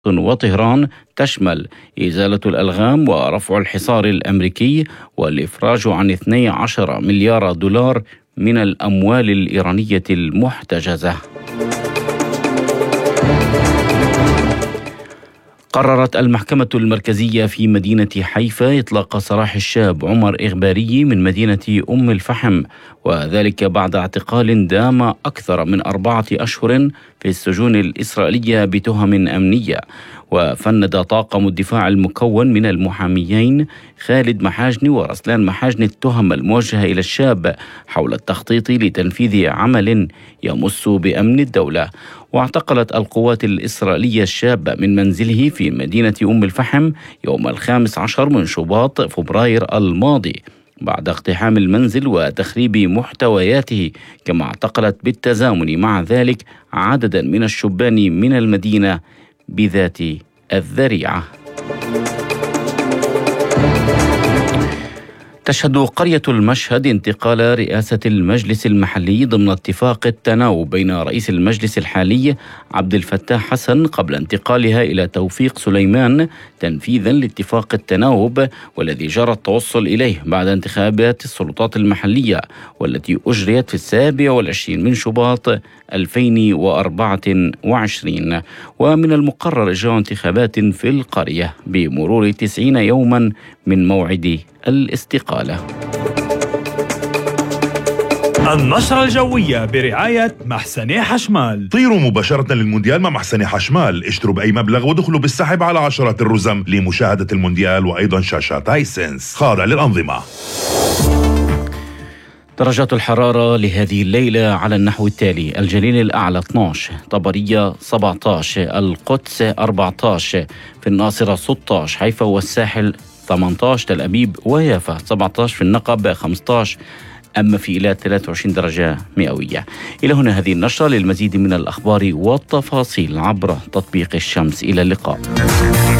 وطهران تشمل إزالة الألغام ورفع الحصار الأمريكي والإفراج عن 12 مليار دولار من الأموال الإيرانية المحتجزة. قررت المحكمة المركزية في مدينة حيفا إطلاق سراح الشاب عمر إغباري من مدينة أم الفحم، وذلك بعد اعتقال دام أكثر من 4 أشهر في السجون الإسرائيلية بتهم أمنية. وفند طاقم الدفاع المكون من المحاميين خالد محاجني ورسلان محاجني التهم الموجهة إلى الشاب حول التخطيط لتنفيذ عمل يمس بأمن الدولة. واعتقلت القوات الإسرائيلية الشاب من منزله في مدينة أم الفحم يوم 15 من شباط فبراير الماضي بعد اقتحام المنزل وتخريب محتوياته، كما اعتقلت بالتزامن مع ذلك عددا من الشبان من المدينة بذات الذريعة. تشهد قرية المشهد انتقال رئاسة المجلس المحلي ضمن اتفاق التناوب بين رئيس المجلس الحالي عبد الفتاح حسن قبل انتقالها إلى توفيق سليمان تنفيذا لاتفاق التناوب، والذي جرى التوصل إليه بعد انتخابات السلطات المحلية والتي أجريت في 27 من شباط 2024. ومن المقرر إجراء انتخابات في القرية بمرور 90 يوما من موعد الاستقالة. النشرة الجوية برعاية محسني حشمال. طيروا مباشرة للمونديال مع محسني حشمال، اشتروا بأي مبلغ ودخلوا بالسحب على عشرات الرزم لمشاهدة المونديال وأيضا شاشات هايسنس خاضع للأنظمة. درجات الحرارة لهذه الليلة على النحو التالي: الجليل الأعلى 12، طبرية 17، القدس 14، في الناصرة 16، حيفا والساحل 18، تل أبيب ويافا 17، في النقب 15، أما في إيلات 23 درجة مئوية. إلى هنا هذه النشرة. للمزيد من الأخبار والتفاصيل عبر تطبيق الشمس. إلى اللقاء.